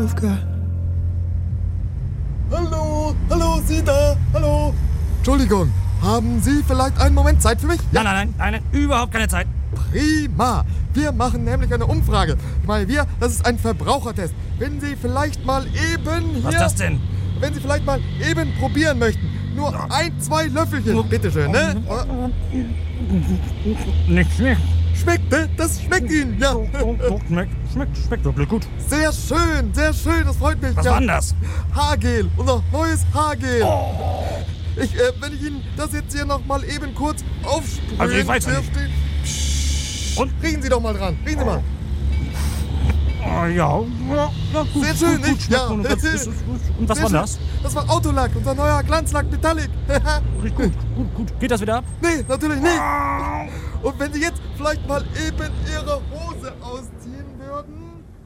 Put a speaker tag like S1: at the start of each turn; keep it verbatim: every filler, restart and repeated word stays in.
S1: Hallo, hallo, Sie da, hallo. Entschuldigung, haben Sie vielleicht einen Moment Zeit für mich?
S2: Ja. Nein, nein, nein, nein, überhaupt keine Zeit.
S1: Prima. Wir machen nämlich eine Umfrage. Ich meine, wir, das ist ein Verbrauchertest. Wenn Sie vielleicht mal eben hier...
S2: Was ist das denn?
S1: Wenn Sie vielleicht mal eben probieren möchten. Nur ein, zwei Löffelchen. Bitteschön, ne?
S2: Nicht schlecht.
S1: Schmeckt, ne? Das schmeckt Ihnen, ja.
S2: Schmeckt, schmeckt, schmeckt wirklich gut.
S1: Sehr schön, sehr schön, das freut mich.
S2: Was
S1: ja.
S2: war denn das?
S1: Haargel, unser neues Haargel.
S2: Oh.
S1: Ich, äh, wenn ich Ihnen das jetzt hier noch mal eben kurz aufsprühen
S2: Also ich weiß ja nicht.
S1: dürfte.
S2: Und?
S1: Riechen Sie doch mal dran, riechen Sie mal.
S2: Oh, ja, ja, ja, gut.
S1: Sehr schön,
S2: gut, gut,
S1: nicht?
S2: schmeckt
S1: Ja.
S2: Und, das ist, und was
S1: Sehr
S2: war
S1: schön.
S2: das?
S1: Das war Autolack, unser neuer Glanzlack Metallic.
S2: Riecht gut, gut, gut. Geht das wieder ab?
S1: Nee, natürlich nicht. Und wenn Sie jetzt vielleicht mal eben Ihre Hose ausziehen.